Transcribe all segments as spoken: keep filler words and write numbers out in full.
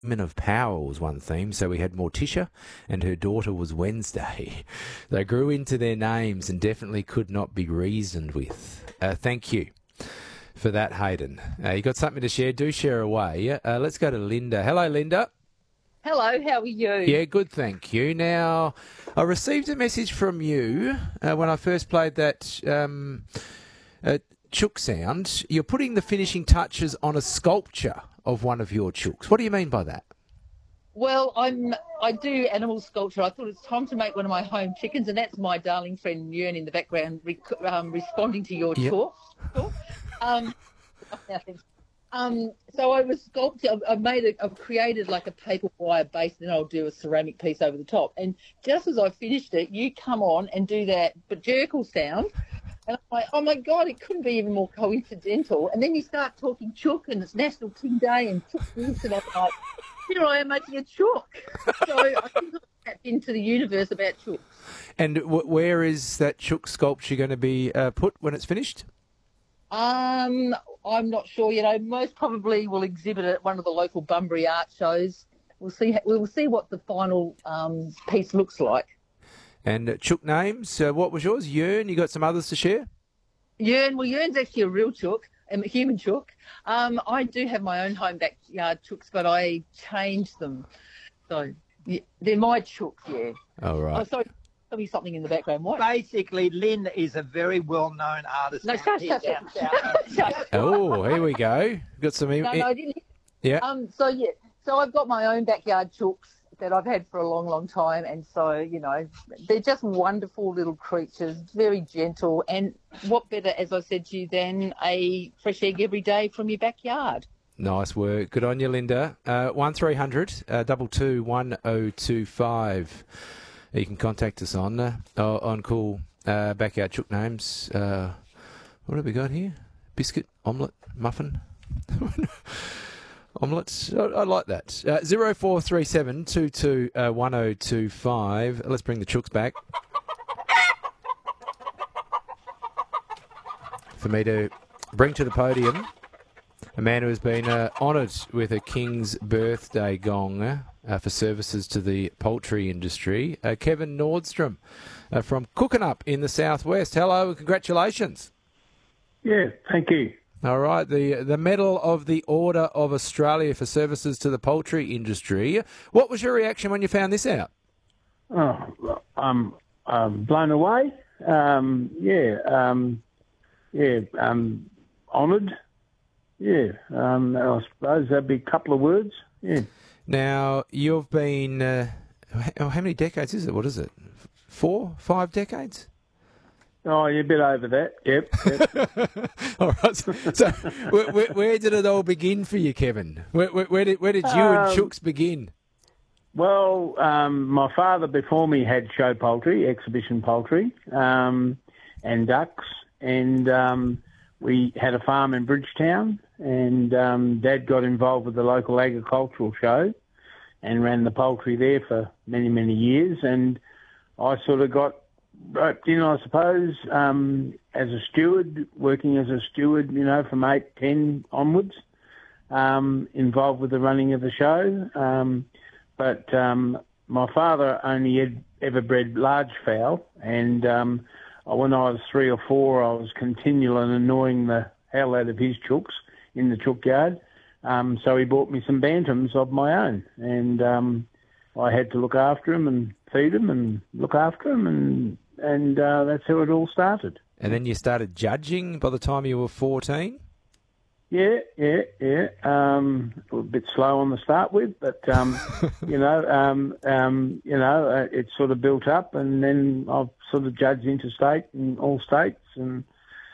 Women of Power was one theme, so we had Morticia and her daughter was Wednesday. They grew into their names and definitely could not be reasoned with. Uh, thank you for that, Hayden. Uh, you got something to share? Do share away. Uh, let's go to Linda. Hello, Linda. Hello, how are you? Yeah, good, thank you. Now, I received a message from you uh, when I first played that um, uh, chook sound. You're putting the finishing touches on a sculpture of one of your chooks. What do you mean by that? Well, I'm I do animal sculpture. I thought it's time to make one of my home chickens, and that's my darling friend Yern in the background rec- um, responding to your Yep. talk. Um, um, so I was sculpting. I've, I've made a, I've created like a paper wire base, and then I'll do a ceramic piece over the top. And just as I finished it, you come on and do that bajirkle sound. And I'm like, oh my God, it couldn't be even more coincidental. And then you start talking chook, and it's National King Day and chook this, and I'm like, here I am making a chook. So I think I've tapped into the universe about chooks. And w- where is that chook sculpture going to be uh, put when it's finished? Um, I'm not sure. You know, most probably will exhibit at one of the local Bunbury art shows. We'll see. We'll see what the final um, piece looks like. And uh, chook names, uh, what was yours? Yern, you got some others to share? Yern, well, Yern's actually a real chook, a human chook. Um, I do have my own home backyard chooks, but I changed them. So yeah, they're my chooks, yeah. Oh, right. Oh, sorry, there'll be something in the background. What? Basically, Lynn is a very well-known artist. No, out shush, here shush, down shush. south. Shush. Oh, here we go. Got some... No, no, I didn't. Yeah. Um, so, yeah, so I've got my own backyard chooks that I've had for a long, long time. And so, you know, they're just wonderful little creatures, very gentle. And what better, as I said to you, than a fresh egg every day from your backyard? Nice work. Good on you, Linda. Uh, one three hundred uh, two two one oh two five. You can contact us on uh, on cool uh, backyard chook names. Uh, what have we got here? Biscuit, omelette, muffin. Omelettes. I, I like that. Uh, zero four three seven two two one oh two five. Let's bring the chooks back. For me to bring to the podium a man who has been uh, honoured with a King's Birthday gong uh, for services to the poultry industry. Uh, Kevin Nordstrom uh, from Cookinup in the southwest. Hello and congratulations. Yeah, thank you. All right, the the Medal of the Order of Australia for services to the poultry industry. What was your reaction when you found this out? Oh, I'm, I'm blown away. Um, yeah, um, yeah, um, honoured. Yeah, um, I suppose that'd be a couple of words. Yeah. Now, you've been, uh, how how many decades is it? What is it? Four, five decades? Oh, you're a bit over that. Yep. yep. All right. So, so where, where, where did it all begin for you, Kevin? Where, where, where did where did you and Um, Chooks begin? Well, um, my father before me had show poultry, exhibition poultry, um, and ducks, and um, we had a farm in Bridgetown, and um, Dad got involved with the local agricultural show and ran the poultry there for many, many years, and I sort of got roped in, I suppose, um, as a steward, working as a steward, you know, from eight, ten onwards, um, involved with the running of the show. Um, but um, my father only had ever bred large fowl, and um, when I was three or four, I was continually annoying the hell out of his chooks in the chook yard. Um, so he bought me some bantams of my own, and um, I had to look after them and feed them and look after them, and and uh, that's how it all started. And then you started judging by the time you were fourteen? Yeah, yeah, yeah. Um, a little bit slow on the start with, but um, you know, um, um, you know, uh, it sort of built up, and then I've sort of judged interstate and all states, and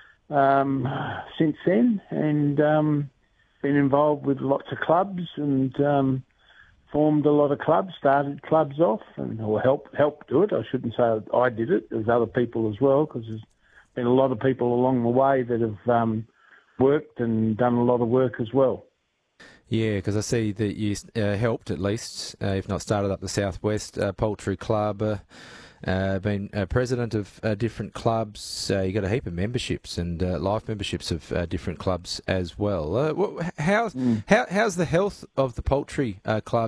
um, since then, and um, been involved with lots of clubs, and um, formed a lot of clubs, started clubs off, and or helped helped do it. I shouldn't say I did it. There's other people as well, because there's been a lot of people along the way that have um, worked and done a lot of work as well. Yeah, because I see that you uh, helped at least, uh, if not started up the Southwest uh, Poultry Club, uh, uh, been uh, president of uh, different clubs. Uh, you got a heap of memberships and uh, life memberships of uh, different clubs as well. Uh, wh- how's, Mm. how, how's the health of the poultry uh, club